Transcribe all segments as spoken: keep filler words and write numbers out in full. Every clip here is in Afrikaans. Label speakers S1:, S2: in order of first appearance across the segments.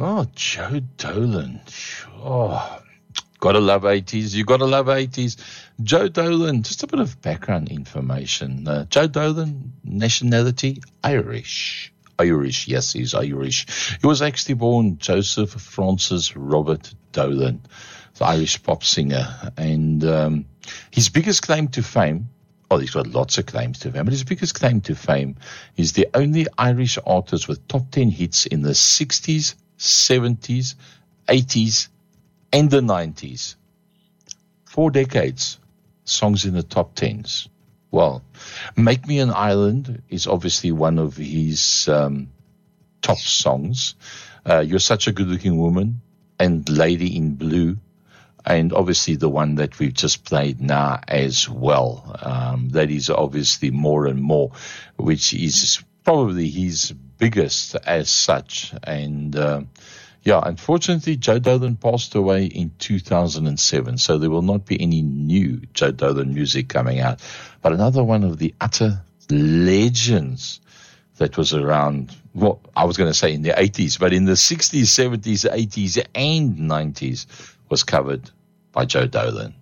S1: Oh, Joe Dolan. Oh, gotta love eighties. You gotta love eighties. Joe Dolan, just a bit of background information. Uh, Joe Dolan, nationality, Irish. Irish, yes, he's Irish. He was actually born Joseph Francis Robert Dolan, the Irish pop singer. And um, his biggest claim to fame, oh, he's got lots of claims to fame, but his biggest claim to fame is the only Irish artist with top ten hits in the sixties, seventies, eighties, and the nineties. Four decades, songs in the top tens. Well, Make Me an Island is obviously one of his um, top songs. Uh, You're Such a Good-Looking Woman and Lady in Blue, and obviously the one that we've just played now as well. Um, that is obviously More and More, which is probably his biggest as such. And uh, yeah, unfortunately, Joe Dolan passed away in two thousand seven, so there will not be any new Joe Dolan music coming out. But another one of the utter legends that was around, well, I was going to say in the eighties, but in the sixties, seventies, eighties, and nineties was covered by Joe Dolan.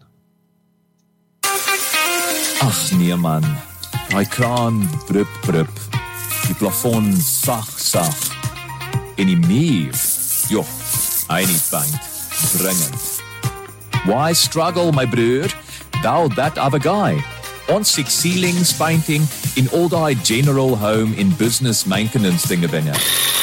S2: Ach nee man, my kraan drup drup, die plafon sag sag, en die muur, joh, hy nie paint, dringend. Why struggle my broer, thou that other guy? Ons sien ceilings painting in all die general home in business maintenance dinge binne.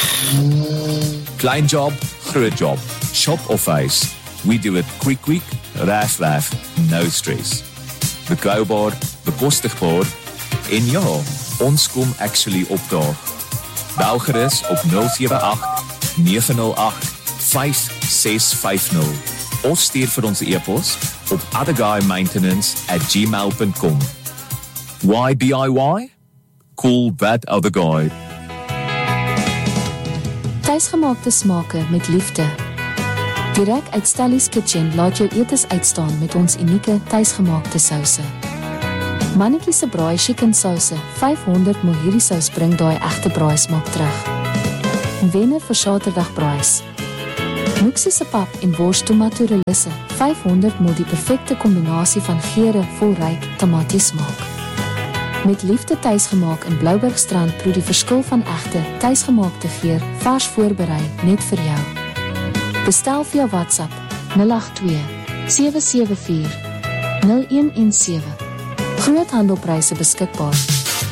S2: Klein job, groot job, shop of huis. We do it quick quick, raf raf, no stress. Betrouwbaar, bekostigbaar en ja, ons kom actually opdaag. Bel gerus op nul sewe agt nege nul agt vyf ses vyf nul of stuur vir ons e-pos op otherguymaintenance at gmail dot com. Why D I Y? Call that other guy.
S3: Tuisgemaakte smake met liefde. Direk uit Stelly's Kitchen laat jou etes uitstaan met ons unieke tuisgemaakte souse. Mannetjie se braai chicken souse, vyfhonderd milliliter hierdie sous bring daai egte braai smaak terug. Wenner vir Saterdag braais. Moeksie se pap en wors tomato relisse, vyfhonderd milliliter die perfekte kombinasie van geure vol ryk tomatiesmaak. Met liefde tuisgemaak in Bloubergstrand proe die verskil van egte tuisgemaakte geur, vars voorberei net vir jou. Bestel via WhatsApp nul agt twee sewe sewe vier nul een een sewe. Groothandelpryse beskikbaar.